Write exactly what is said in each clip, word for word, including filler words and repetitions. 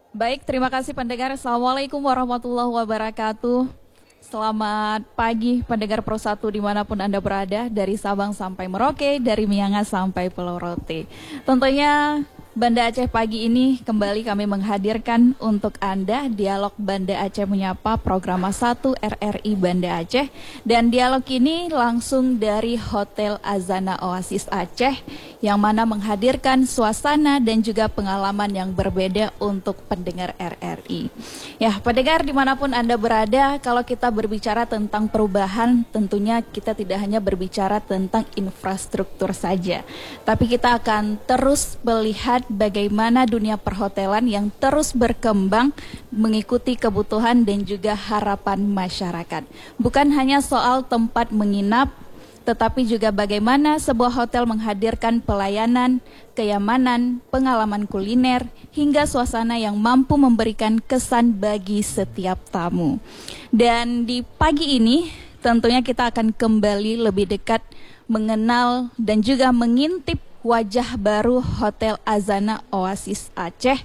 Baik, terima kasih pendengar. Assalamualaikum warahmatullahi wabarakatuh. Selamat pagi pendengar Pro satu dimanapun Anda berada, dari Sabang sampai Merauke, dari Miangas sampai Pulau Rote. Tentunya Banda Aceh pagi ini kembali kami menghadirkan untuk Anda dialog Banda Aceh Menyapa program satu R R I Banda Aceh. Dan dialog ini langsung dari Hotel Azana Oasis Aceh, yang mana menghadirkan suasana dan juga pengalaman yang berbeda untuk pendengar R R I. Ya, pendengar dimanapun Anda berada, kalau kita berbicara tentang perubahan, tentunya kita tidak hanya berbicara tentang infrastruktur saja, tapi kita akan terus melihat bagaimana dunia perhotelan yang terus berkembang mengikuti kebutuhan dan juga harapan masyarakat. Bukan hanya soal tempat menginap, tetapi juga bagaimana sebuah hotel menghadirkan pelayanan, kenyamanan, pengalaman kuliner, hingga suasana yang mampu memberikan kesan bagi setiap tamu. Dan di pagi ini tentunya kita akan kembali lebih dekat mengenal dan juga mengintip wajah baru Hotel Azana Oasis Aceh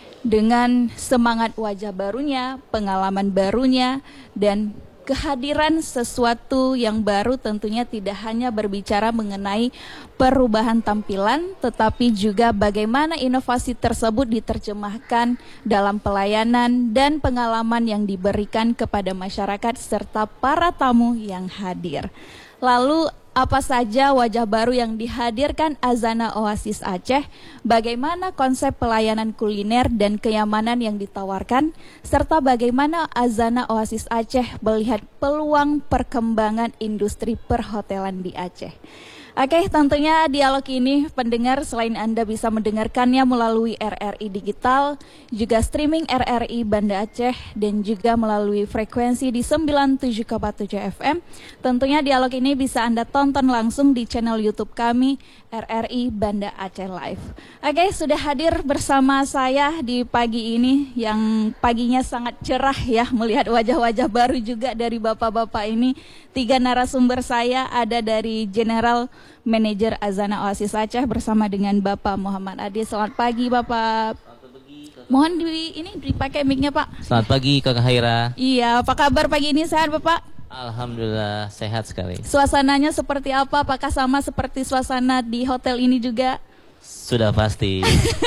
dengan semangat wajah barunya, pengalaman barunya, dan kehadiran sesuatu yang baru. Tentunya tidak hanya berbicara mengenai perubahan tampilan, tetapi juga bagaimana inovasi tersebut diterjemahkan dalam pelayanan dan pengalaman yang diberikan kepada masyarakat serta para tamu yang hadir. Lalu apa saja wajah baru yang dihadirkan Azana Oasis Aceh, bagaimana konsep pelayanan kuliner dan kenyamanan yang ditawarkan, serta bagaimana Azana Oasis Aceh melihat peluang perkembangan industri perhotelan di Aceh. Oke, tentunya dialog ini pendengar selain Anda bisa mendengarkannya melalui R R I Digital, juga streaming R R I Banda Aceh, dan juga melalui frekuensi di sembilan puluh tujuh koma tujuh F M. Tentunya dialog ini bisa Anda tonton langsung di channel YouTube kami, R R I Banda Aceh Live. Oke, sudah hadir bersama saya di pagi ini yang paginya sangat cerah ya, melihat wajah-wajah baru juga dari bapak-bapak ini. Tiga narasumber saya ada dari General Manager Azana Oasis Aceh bersama dengan Bapak Muhammad Adi. Selamat pagi Bapak. Mohon di ini dipakai mic-nya Pak. Selamat pagi Kakak Haira. Iya, apa kabar pagi ini, sehat Bapak? Alhamdulillah sehat sekali. Suasananya seperti apa? Apakah sama seperti suasana di hotel ini juga? Sudah pasti.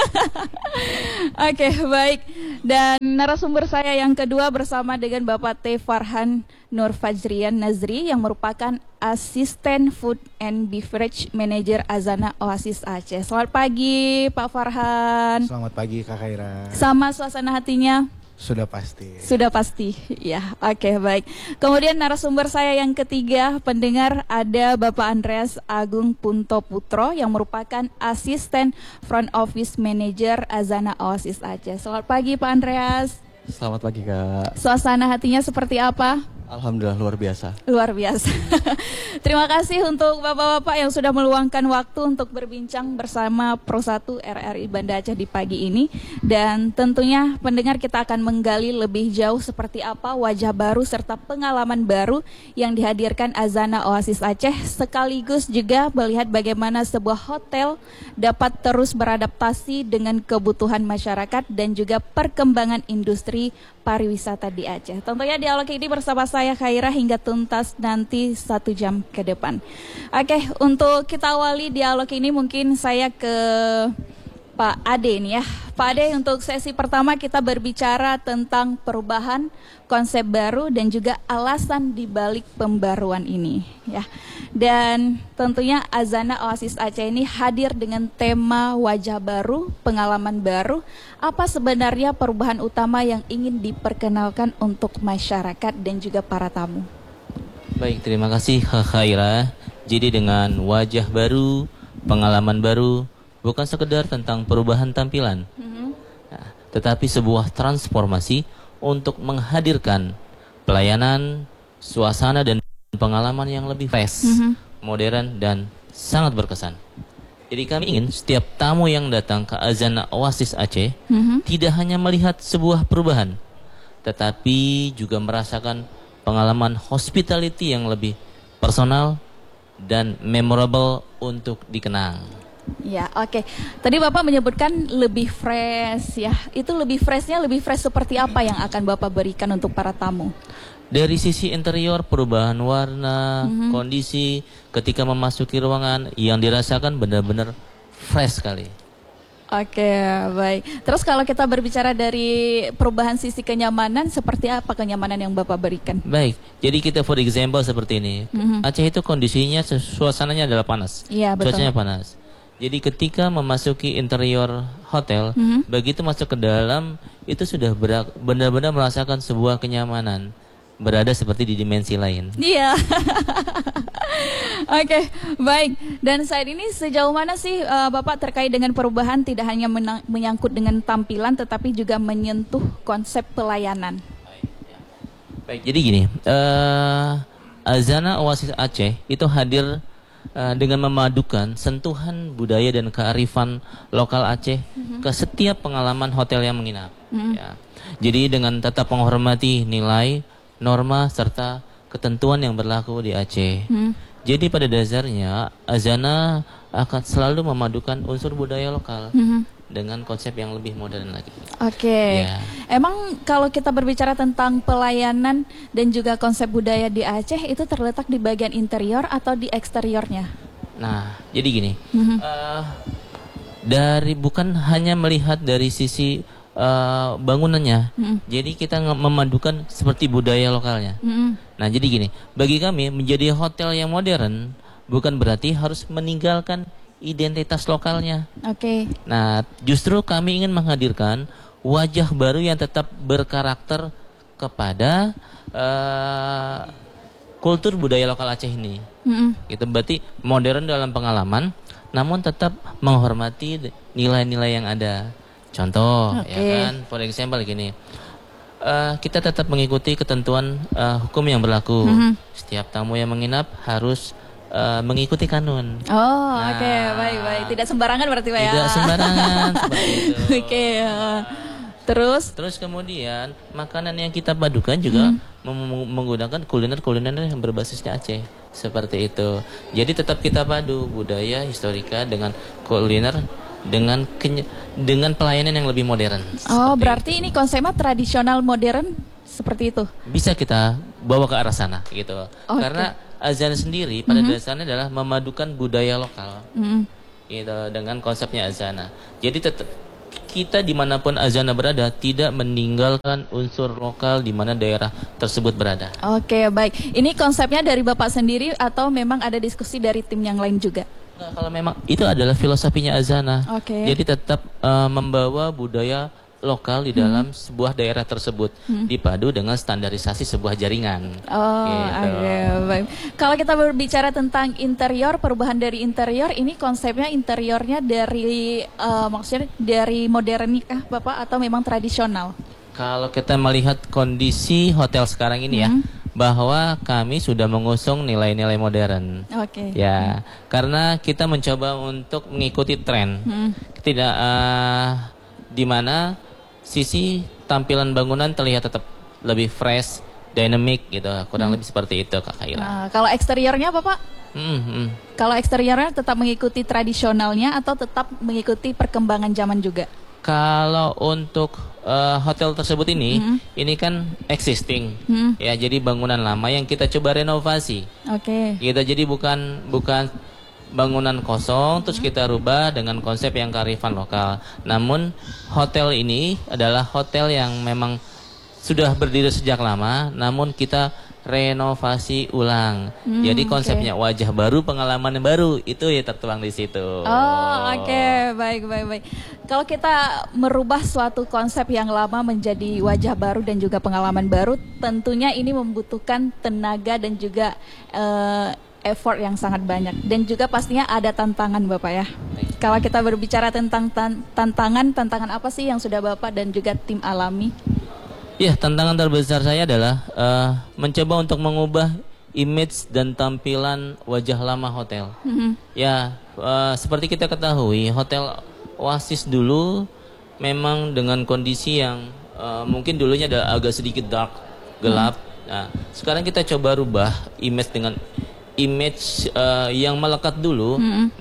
Oke, baik. Dan narasumber saya yang kedua bersama dengan Bapak T. Farhan Nur Fajrian Nazri, yang merupakan Asisten Food and Beverage Manager Azana Oasis Aceh. Selamat pagi Pak Farhan. Selamat pagi Kak Khaira. Sama suasana hatinya? Sudah pasti. Sudah pasti, ya. Oke, baik. Kemudian narasumber saya yang ketiga, pendengar, ada Bapak Andreas Agung Punto Putro, yang merupakan Asisten Front Office Manager Azana Oasis Aceh. Selamat pagi Pak Andreas. Selamat pagi Kak. Suasana hatinya seperti apa? Alhamdulillah luar biasa. Luar biasa. Terima kasih untuk bapak-bapak yang sudah meluangkan waktu untuk berbincang bersama Pro satu R R I Banda Aceh di pagi ini. Dan tentunya pendengar, kita akan menggali lebih jauh seperti apa wajah baru serta pengalaman baru yang dihadirkan Azana Oasis Aceh, sekaligus juga melihat bagaimana sebuah hotel dapat terus beradaptasi dengan kebutuhan masyarakat dan juga perkembangan industri pariwisata di Aceh. Tentunya dialog ini bersama saya Khaira hingga tuntas nanti satu jam ke depan. Oke, untuk kita awali dialog ini mungkin saya ke Pak Ade nih ya. Pak Ade, untuk sesi pertama kita berbicara tentang perubahan, konsep baru, dan juga alasan dibalik pembaruan ini ya. Dan tentunya Azana Oasis Aceh ini hadir dengan tema wajah baru, pengalaman baru. Apa sebenarnya perubahan utama yang ingin diperkenalkan untuk masyarakat dan juga para tamu? Baik, terima kasih Kak Haira. Jadi dengan wajah baru, pengalaman baru, bukan sekedar tentang perubahan tampilan, mm-hmm. nah, tetapi sebuah transformasi untuk menghadirkan pelayanan, suasana, dan pengalaman yang lebih fresh, mm-hmm. modern, dan sangat berkesan. Jadi kami ingin setiap tamu yang datang ke Azana Oasis Aceh mm-hmm. tidak hanya melihat sebuah perubahan, tetapi juga merasakan pengalaman hospitality yang lebih personal dan memorable untuk dikenang. Ya, oke. Tadi Bapak menyebutkan lebih fresh ya. Itu lebih freshnya, lebih fresh seperti apa yang akan Bapak berikan untuk para tamu? Dari sisi interior, perubahan warna, Mhm. kondisi ketika memasuki ruangan yang dirasakan benar-benar fresh sekali. Oke, baik. Terus kalau kita berbicara dari perubahan sisi kenyamanan, seperti apa kenyamanan yang Bapak berikan? Baik, jadi kita for example seperti ini. Mhm. Aceh itu kondisinya, suasananya adalah panas. Iya, betul. Cuacanya panas. Jadi ketika memasuki interior hotel, Mhm. begitu masuk ke dalam, itu sudah berak- benar-benar merasakan sebuah kenyamanan. Berada seperti di dimensi lain. Iya. Oke, baik. Dan saat ini sejauh mana sih uh, Bapak terkait dengan perubahan tidak hanya menang- menyangkut dengan tampilan, tetapi juga menyentuh konsep pelayanan? Baik, jadi gini, eh Azana Oasis Aceh itu hadir eh, dengan memadukan sentuhan budaya dan kearifan lokal Aceh ke setiap pengalaman hotel yang menginap. Mhm. Ya. Jadi dengan tetap menghormati nilai, norma serta ketentuan yang berlaku di Aceh. Hmm. Jadi pada dasarnya Azana akan selalu memadukan unsur budaya lokal Mhm. dengan konsep yang lebih modern lagi. Oke, Ya. emang kalau kita berbicara tentang pelayanan dan juga konsep budaya di Aceh itu terletak di bagian interior atau di eksteriornya? Nah, jadi gini, Mhm. eh, dari bukan hanya melihat dari sisi eh, bangunannya, Mhm. jadi kita nge- memadukan seperti budaya lokalnya. Mhm. Nah, jadi gini, bagi kami menjadi hotel yang modern bukan berarti harus meninggalkan identitas lokalnya. Oke. Nah, justru kami ingin menghadirkan wajah baru yang tetap berkarakter kepada eh, kultur budaya lokal Aceh ini. Mhm. Itu berarti modern dalam pengalaman, namun tetap menghormati nilai-nilai yang ada. Contoh, Oke. ya kan, for example gini, eh, kita tetap mengikuti ketentuan eh, hukum yang berlaku. Mhm. Setiap tamu yang menginap harus eh, mengikuti kanun. Oh, Nah. oke, baik-baik. Tidak sembarangan berarti Pak ya? Tidak sembarangan seperti itu. Oke, ya. Terus? Terus kemudian makanan yang kita padukan juga mem- mem- menggunakan kuliner-kuliner yang berbasisnya Aceh seperti itu. Jadi tetap kita padu budaya historika dengan kuliner dengan keny- dengan pelayanan yang lebih modern. Oh, Seperti berarti ini konsepnya tradisional modern seperti itu? bisa kita bawa ke arah sana gitu. Oke. Karena azan sendiri pada dasarnya adalah memadukan budaya lokal Mhm. gitu dengan konsepnya azana. Jadi tetap kita dimanapun azana berada tidak meninggalkan unsur lokal di mana daerah tersebut berada. Oke, baik. Ini konsepnya dari Bapak sendiri atau memang ada diskusi dari tim yang lain juga? Nah, kalau memang itu adalah filosofinya azana. Oke. Jadi tetap eh, membawa budaya lokal di dalam sebuah daerah tersebut dipadu dengan standarisasi sebuah jaringan. Oh, Gitu. oke, baik. Kalau kita berbicara tentang interior, perubahan dari interior, ini konsepnya interiornya dari, eh, maksudnya dari modern kah, Bapak, atau memang tradisional? Kalau kita melihat kondisi hotel sekarang ini ya, bahwa kami sudah mengusung nilai-nilai modern. Oke. Ya, karena kita mencoba untuk mengikuti tren. Hmm. Tidak eh, di mana sisi tampilan bangunan terlihat tetap lebih fresh, dynamic gitu. Kurang lebih seperti itu Kak Khaira. Nah, kalau eksteriornya, Bapak? Hmm, hmm. Kalau eksteriornya tetap mengikuti tradisionalnya atau tetap mengikuti perkembangan zaman juga? Kalau untuk eh, hotel tersebut ini, ini kan existing. Hmm. Ya, jadi bangunan lama yang kita coba renovasi. Oke. Gitu, jadi bukan bukan bangunan kosong terus kita rubah dengan konsep yang kearifan lokal. Namun hotel ini adalah hotel yang memang sudah berdiri sejak lama, namun kita renovasi ulang. Hmm, Jadi oke. konsepnya wajah baru, pengalaman baru itu ya tertuang di situ. Oh, oke, baik, baik, baik. Kalau kita merubah suatu konsep yang lama menjadi wajah baru dan juga pengalaman baru, tentunya ini membutuhkan tenaga dan juga eh, effort yang sangat banyak. Dan juga pastinya ada tantangan, Bapak ya. Kalau kita berbicara tentang tan- tantangan, tantangan apa sih yang sudah Bapak dan juga tim alami? Ya, tantangan terbesar saya adalah eh, mencoba untuk mengubah image dan tampilan wajah lama hotel. Mhm. Ya, eh, seperti kita ketahui, hotel Oasis dulu memang dengan kondisi yang eh, mungkin dulunya ada agak sedikit dark, gelap. Nah, sekarang kita coba rubah image dengan image eh, yang melekat dulu. Nah,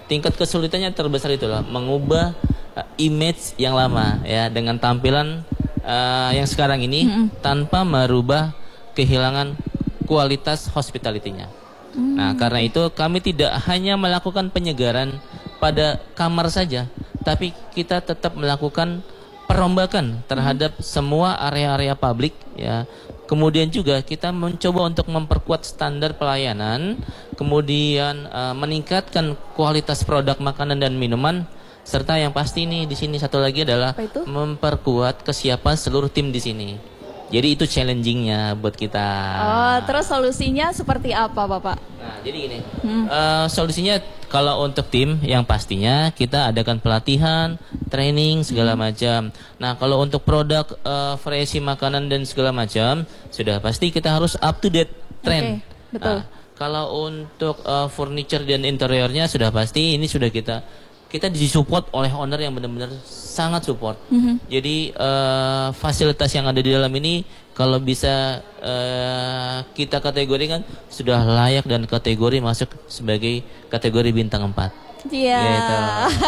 tingkat kesulitannya terbesar itulah mengubah uh, image yang lama ya dengan tampilan uh, yang sekarang ini mm-hmm. tanpa merubah kehilangan kualitas hospitality-nya. Mm. Nah, karena itu kami tidak hanya melakukan penyegaran pada kamar saja, tapi kita tetap melakukan perombakan terhadap mm. semua area-area publik ya. Kemudian juga kita mencoba untuk memperkuat standar pelayanan, kemudian uh, meningkatkan kualitas produk makanan dan minuman, serta yang pasti nih di sini satu lagi adalah memperkuat kesiapan seluruh tim di sini. Jadi itu challengingnya buat kita. Oh, terus solusinya seperti apa, Bapak? Nah, jadi gini, hmm. uh, solusinya kalau untuk tim yang pastinya kita adakan pelatihan, training segala hmm. macam. Nah, kalau untuk produk uh, variasi makanan dan segala macam, sudah pasti kita harus up to date trend. Okay, betul. Nah, kalau untuk uh, furniture dan interiornya sudah pasti ini sudah kita kita disupport oleh owner yang benar-benar sangat support. Mm-hmm. Jadi uh, fasilitas yang ada di dalam ini kalau bisa uh, kita kategorikan sudah layak dan kategori masuk sebagai kategori bintang empat. Iya. Yeah. Gitu.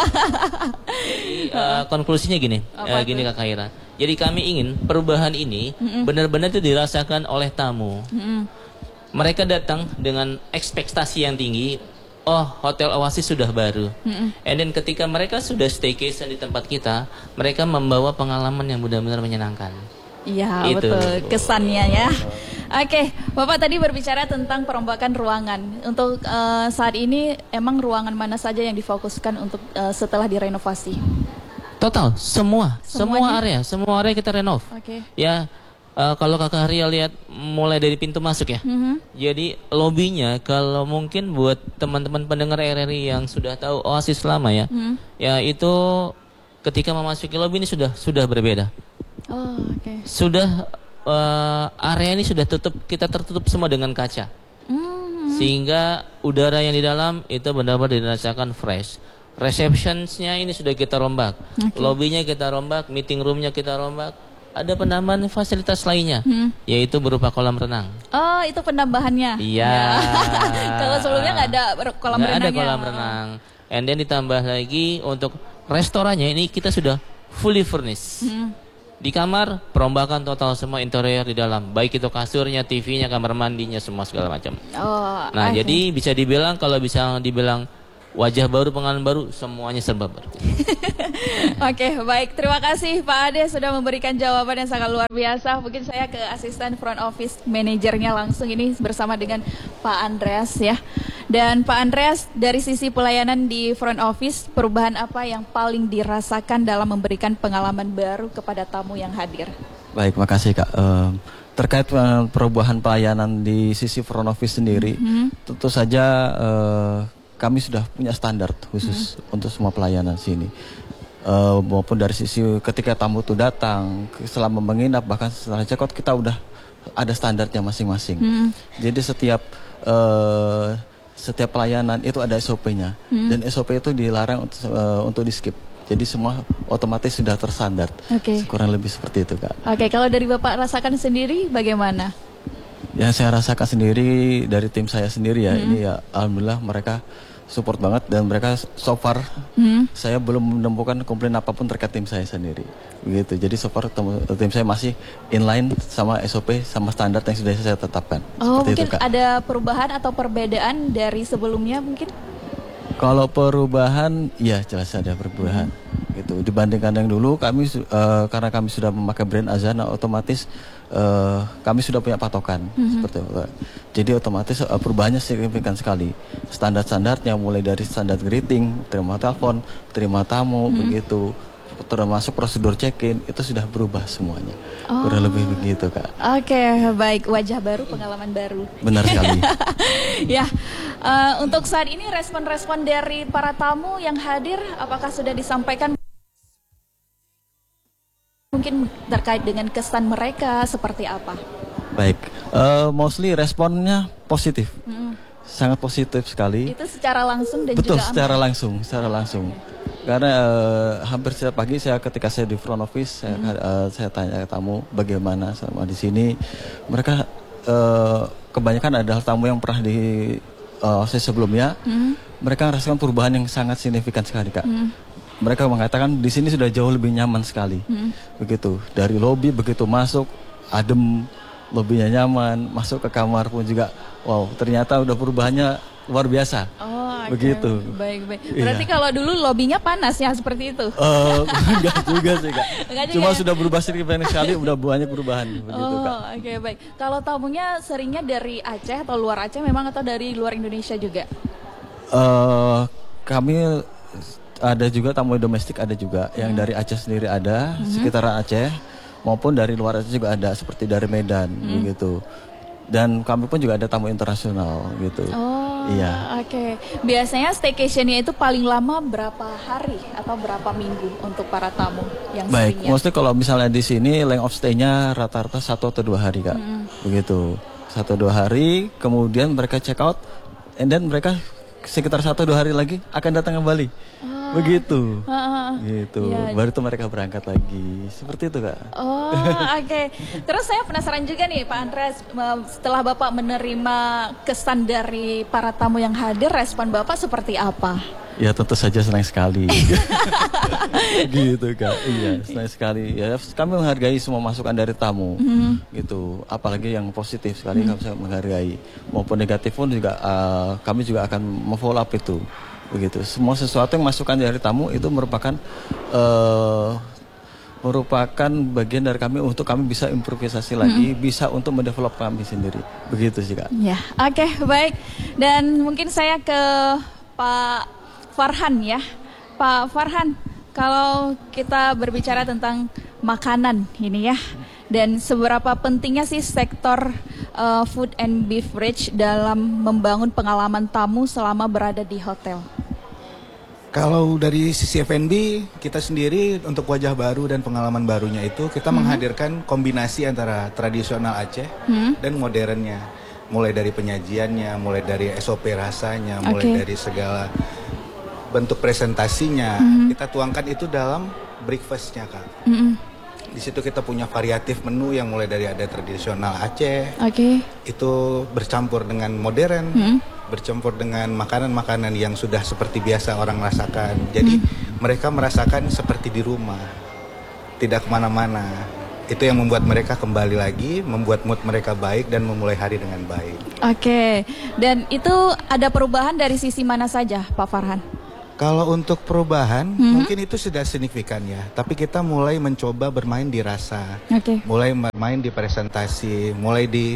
Jadi, uh, konklusinya gini, uh, gini Kak Khaira. Jadi kami ingin perubahan ini mm-hmm. benar-benar itu dirasakan oleh tamu. Mm-hmm. Mereka datang dengan ekspektasi yang tinggi. Oh, Hotel Oasis sudah baru. Mm-hmm. And then ketika mereka sudah staycation di tempat kita, mereka membawa pengalaman yang benar-benar menyenangkan. Iya, betul. Kesannya ya. Oke, Bapak tadi berbicara tentang perombakan ruangan. Untuk uh, saat ini, emang ruangan mana saja yang difokuskan untuk uh, setelah direnovasi? Total, semua. Semuanya? Semua area. Semua area kita renov. Oke. Ya. Uh, kalau Kakak Ria lihat mulai dari pintu masuk ya, mm-hmm. jadi lobinya kalau mungkin buat teman-teman pendengar R R I yang sudah tahu Oasis lama ya, mm-hmm. ya itu ketika memasuki lobi ini sudah sudah berbeda. Oh, oke. Okay. Sudah uh, area ini sudah tutup, kita tertutup semua dengan kaca, mm-hmm. sehingga udara yang di dalam itu benar-benar dirasakan fresh. Receptionsnya ini sudah kita rombak, okay. Lobinya kita rombak, meeting roomnya kita rombak. Ada penambahan fasilitas lainnya, hmm. yaitu berupa kolam renang. Oh, itu penambahannya? Iya. Kalau sebelumnya nggak ada kolam nggak renangnya? Ada kolam renang. And then ditambah lagi untuk restorannya ini kita sudah fully furnished. Hmm. Di kamar perombakan total semua interior di dalam, baik itu kasurnya, T V-nya, kamar mandinya, semua segala macam. Oh, nah, okay. jadi bisa dibilang kalau bisa dibilang wajah baru, pengalaman baru, semuanya serba baru. Oke, baik. Terima kasih Pak Ade sudah memberikan jawaban yang sangat luar biasa. Mungkin saya ke asisten front office manajernya langsung ini bersama dengan Pak Andreas ya. Dan Pak Andreas, dari sisi pelayanan di front office, perubahan apa yang paling dirasakan dalam memberikan pengalaman baru kepada tamu yang hadir? Baik, makasih Kak. Um, terkait uh, perubahan pelayanan di sisi front office sendiri, mm-hmm. tentu saja uh, kami sudah punya standar khusus hmm. untuk semua pelayanan sini. Uh, maupun dari sisi ketika tamu itu datang, selama menginap, bahkan setelah check out kita udah ada standarnya masing-masing. Hmm. Jadi setiap uh, setiap pelayanan itu ada S O P-nya. Hmm. Dan S O P itu dilarang untuk, uh, untuk di skip. Jadi semua otomatis sudah tersandar. Okay. Kurang lebih seperti itu Kak. Oke, okay, kalau dari Bapak rasakan sendiri bagaimana? Yang saya rasakan sendiri dari tim saya sendiri ya, hmm. ini ya alhamdulillah mereka support banget dan mereka so far hmm. saya belum menemukan komplain apapun terkait tim saya sendiri begitu. Jadi so far tim, tim saya masih inline sama S O P sama standar yang sudah saya tetapkan. Oh, seperti mungkin itu, Kak. Ada perubahan atau perbedaan dari sebelumnya mungkin? Kalau perubahan ya jelas ada perubahan hmm. gitu dibandingkan yang dulu. Kami uh, karena kami sudah memakai brand Azana, otomatis uh, kami sudah punya patokan hmm. seperti itu. Jadi otomatis uh, perubahannya signifikan sekali. Standar-standarnya mulai dari standar greeting, terima telepon, terima tamu hmm. begitu, termasuk prosedur check-in itu sudah berubah semuanya. Oh. Kurang lebih begitu Kak. Oke, okay, baik. Wajah baru, pengalaman baru. Benar sekali. Ya, uh, untuk saat ini respon-respon dari para tamu yang hadir, apakah sudah disampaikan mungkin terkait dengan kesan mereka seperti apa? Baik, uh, mostly responnya positif. Hmm. Sangat positif sekali. Itu secara langsung dan Betul, juga secara aman. langsung, secara langsung. Karena uh, hampir setiap pagi saya ketika saya di front office, saya, hmm. uh, saya tanya ke tamu bagaimana sama di sini. Mereka uh, kebanyakan adalah tamu yang pernah di uh, saya sebelumnya. Hmm. mereka merasakan perubahan yang sangat signifikan sekali Kak. Hmm. Mereka mengatakan di sini sudah jauh lebih nyaman sekali. Hmm. Begitu. Dari lobi begitu masuk adem, lobinya nyaman, masuk ke kamar pun juga wow, ternyata udah perubahannya luar biasa. Oh, okay. Begitu. Baik, baik. Berarti iya. Kalau dulu lobinya panas ya seperti itu? Uh, enggak juga sih Kak. Enggak juga Cuma ya? Sudah berubah sedikit sekali, udah banyak perubahan. Begitu, oh, Kak. Oke, okay, baik. Kalau tamunya seringnya dari Aceh atau luar Aceh memang atau dari luar Indonesia juga? Uh, kami ada juga tamu domestik ada juga, hmm. yang dari Aceh sendiri ada, hmm. sekitaran Aceh, maupun dari luar Aceh juga ada, seperti dari Medan, hmm. begitu. Dan kami pun juga ada tamu internasional, gitu. Oh, iya. Oke. Okay. Biasanya staycationnya itu paling lama berapa hari atau berapa minggu untuk para tamu yang Baik, seringnya? maksudnya kalau misalnya di sini length of stay-nya rata-rata satu atau dua hari, Kak, hmm. begitu. Satu dua hari, kemudian mereka check out, and then mereka sekitar satu dua hari lagi akan datang kembali. Oh. Begitu, uh, gitu. Ya. Baru itu mereka berangkat lagi, seperti itu Kak. Oh, oke. Okay. Terus saya penasaran juga nih, Pak Andreas, setelah Bapak menerima kesan dari para tamu yang hadir, respon Bapak seperti apa? Ya tentu saja senang sekali. Gitu Kak. Iya, senang sekali. Ya kami menghargai semua masukan dari tamu, mm-hmm. gitu. Apalagi yang positif sekali, mm-hmm. kami sangat menghargai. Maupun negatif pun juga uh, kami juga akan memfollow up itu. Begitu. Semua sesuatu yang masukan dari tamu itu merupakan uh, merupakan bagian dari kami untuk kami bisa improvisasi lagi, hmm. bisa untuk mendevelop kami sendiri. Begitu sih Kak. Ya, oke, okay, baik. Dan mungkin saya ke Pak Farhan ya. Pak Farhan, kalau kita berbicara tentang makanan ini ya, dan seberapa pentingnya sih sektor uh, food and beverage dalam membangun pengalaman tamu selama berada di hotel? Kalau dari sisi F and B, kita sendiri untuk wajah baru dan pengalaman barunya itu kita hmm. menghadirkan kombinasi antara tradisional Aceh hmm. dan modernnya. Mulai dari penyajiannya, mulai dari S O P rasanya, okay. mulai dari segala bentuk presentasinya. Hmm. Kita tuangkan itu dalam breakfastnya Kak. Hmm. Di situ kita punya variatif menu yang mulai dari ada tradisional Aceh. Okay. Itu bercampur dengan modern. Hmm. Bercampur dengan makanan-makanan yang sudah seperti biasa orang rasakan. Jadi hmm. mereka merasakan seperti di rumah, tidak kemana-mana. Itu yang membuat mereka kembali lagi, membuat mood mereka baik dan memulai hari dengan baik. Oke, dan itu ada perubahan dari sisi mana saja Pak Farhan? Kalau untuk perubahan, hmm. mungkin itu sudah signifikan ya. Tapi kita mulai mencoba bermain di rasa, okay. mulai bermain di presentasi, mulai di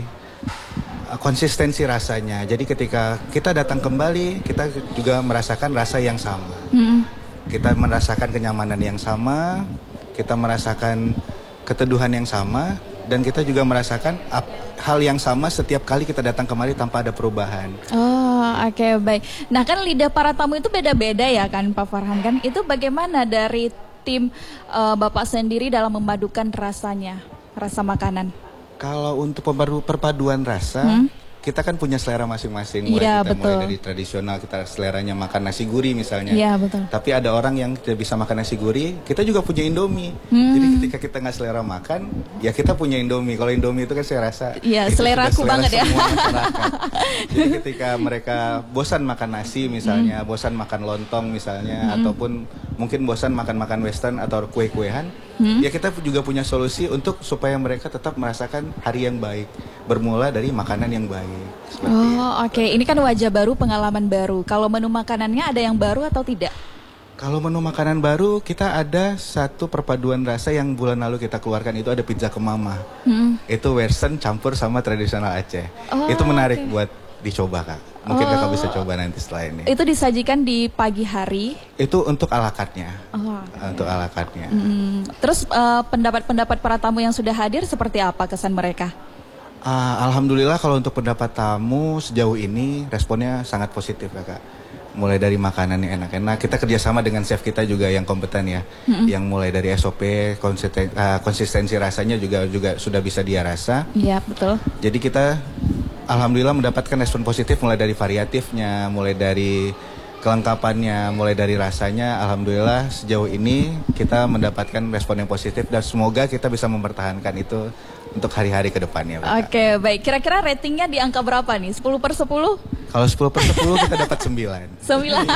konsistensi rasanya. Jadi ketika kita datang kembali, kita juga merasakan rasa yang sama. Mm-hmm. Kita merasakan kenyamanan yang sama, kita merasakan keteduhan yang sama, dan kita juga merasakan ap- hal yang sama setiap kali kita datang kemari tanpa ada perubahan. Oh, oke, okay, baik. Nah kan lidah para tamu itu beda-beda ya kan Pak Farhan kan? Itu bagaimana dari tim uh, Bapak sendiri dalam memadukan rasanya, rasa makanan? Kalau untuk perpaduan rasa, hmm? kita kan punya selera masing-masing. Mulai ya, kita betul. mulai dari tradisional, kita seleranya makan nasi gurih misalnya. Ya, betul. Tapi ada orang yang tidak bisa makan nasi gurih, kita juga punya Indomie. Hmm. Jadi ketika kita nggak selera makan, ya kita punya Indomie. Kalau Indomie itu kan saya rasa ya, selera aku banget ya. Jadi ketika mereka bosan makan nasi misalnya, hmm. bosan makan lontong misalnya, hmm. ataupun mungkin bosan makan-makan western atau kue-kuehan, hmm. ya kita juga punya solusi untuk supaya mereka tetap merasakan hari yang baik, bermula dari makanan yang baik. Oh oke, okay. Ini kan wajah baru, pengalaman baru. Kalau menu makanannya ada yang baru atau tidak? Kalau menu makanan baru, kita ada satu perpaduan rasa yang bulan lalu kita keluarkan, itu ada pizza kemama. Hmm. Itu western campur sama tradisional Aceh. Oh, itu menarik okay. buat dicoba Kak. Mungkin oh, kakak bisa coba nanti setelah ini. Itu disajikan di pagi hari? Itu untuk alakatnya. Oh, okay. Untuk alakatnya. Hmm. Terus uh, pendapat-pendapat para tamu yang sudah hadir seperti apa kesan mereka? Uh, Alhamdulillah kalau untuk pendapat tamu sejauh ini responnya sangat positif Kakak. Mulai dari makanan yang enak-enak, kita kerjasama dengan chef kita juga yang kompeten ya. Mm-hmm. Yang mulai dari S O P, konsisten, uh, konsistensi rasanya juga juga sudah bisa dia rasa. Iya, betul. Jadi kita alhamdulillah mendapatkan respon positif mulai dari variatifnya, mulai dari kelengkapannya, mulai dari rasanya. Alhamdulillah sejauh ini kita mendapatkan respon yang positif dan semoga kita bisa mempertahankan itu untuk hari-hari ke depannya. Oke, baik. Kira-kira ratingnya di angka berapa nih? sepuluh per sepuluh? Kalau sepuluh per sepuluh kita dapat sembilan. sembilan.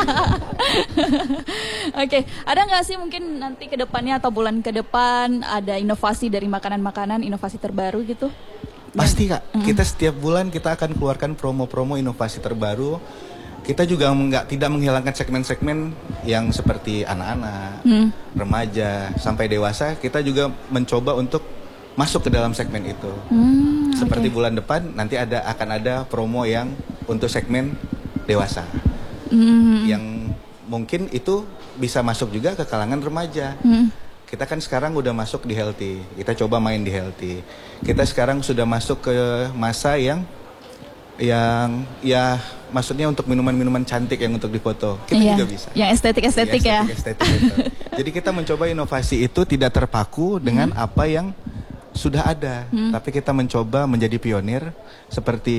Oke, ada nggak sih mungkin nanti ke depannya atau bulan ke depan ada inovasi dari makanan-makanan, inovasi terbaru gitu? Pasti Kak, mm. kita setiap bulan kita akan keluarkan promo-promo inovasi terbaru. Kita juga nggak tidak menghilangkan segmen-segmen yang seperti anak-anak, mm. remaja, sampai dewasa. Kita juga mencoba untuk masuk ke dalam segmen itu. Hmm, Seperti okay. bulan depan nanti ada akan ada promo yang untuk segmen dewasa. Hmm. Yang mungkin itu bisa masuk juga ke kalangan remaja. Hmm. Kita kan sekarang udah masuk di healthy. Kita coba main di healthy. Kita sekarang sudah masuk ke masa yang yang ya maksudnya untuk minuman-minuman cantik yang untuk difoto. Kita iya, juga bisa. Yang estetik-estetik ya. Estetik, estetik Jadi kita mencoba inovasi itu tidak terpaku dengan hmm. apa yang sudah ada, hmm. tapi kita mencoba menjadi pionir seperti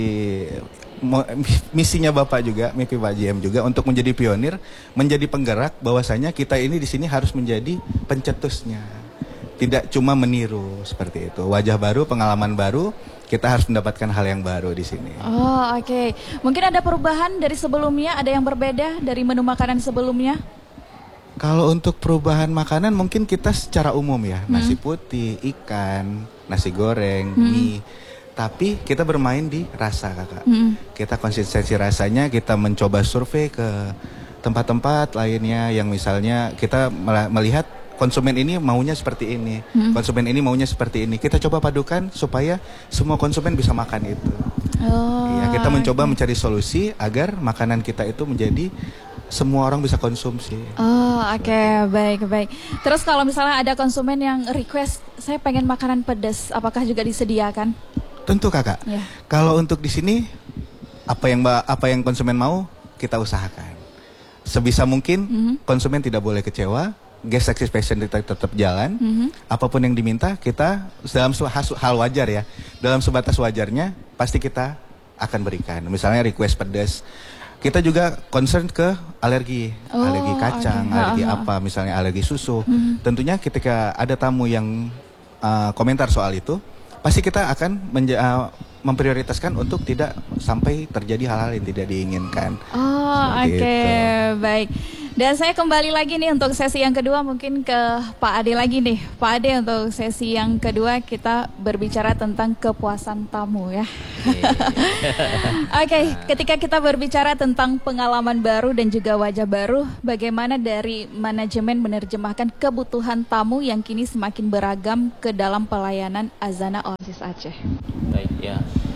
misinya Bapak juga, mimpi Pak J M juga untuk menjadi pionir, menjadi penggerak bahwasanya kita ini di sini harus menjadi pencetusnya. Tidak cuma meniru seperti itu. Wajah baru, pengalaman baru, kita harus mendapatkan hal yang baru di sini. Oh, oke. Okay. Mungkin ada perubahan dari sebelumnya, ada yang berbeda dari menu makanan sebelumnya? Kalau untuk perubahan makanan mungkin kita secara umum ya, hmm. nasi putih, ikan, nasi goreng, hmm. mie. Tapi kita bermain di rasa Kakak. Hmm. Kita konsistensi rasanya, kita mencoba survei ke tempat-tempat lainnya yang misalnya kita melihat konsumen ini maunya seperti ini, hmm. konsumen ini maunya seperti ini. Kita coba padukan supaya semua konsumen bisa makan itu. Oh, ya, kita mencoba okay. mencari solusi agar makanan kita itu menjadi semua orang bisa konsumsi. Oh, oke, okay. baik, baik. Terus kalau misalnya ada konsumen yang request, saya pengen makanan pedas, apakah juga disediakan? Tentu Kakak. Yeah. Kalau untuk di sini apa yang apa yang konsumen mau kita usahakan. Sebisa mungkin mm-hmm. konsumen tidak boleh kecewa. Guest satisfaction kita tetap jalan. Mm-hmm. Apapun yang diminta kita dalam hal wajar ya, dalam sebatas wajarnya pasti kita akan berikan. Misalnya request pedas. Kita juga concern ke alergi, oh, alergi kacang, okay. alergi uh-huh. apa, misalnya alergi susu. Hmm. Tentunya ketika ada tamu yang uh, komentar soal itu, pasti kita akan menja- uh, memprioritaskan untuk tidak sampai terjadi hal-hal yang tidak diinginkan. Oh, oke, okay. Baik. Dan saya kembali lagi nih untuk sesi yang kedua, mungkin ke Pak Ade lagi nih. Pak Ade, untuk sesi yang kedua kita berbicara tentang kepuasan tamu ya. Oke, okay, ketika kita berbicara tentang pengalaman baru dan juga wajah baru, bagaimana dari manajemen menerjemahkan kebutuhan tamu yang kini semakin beragam ke dalam pelayanan Azana Oasis Aceh? Baik ya,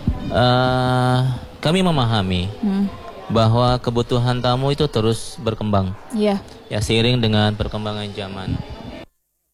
uh, kami memahami. Hmm. bahwa kebutuhan tamu itu terus berkembang. Iya. Ya, seiring dengan perkembangan zaman.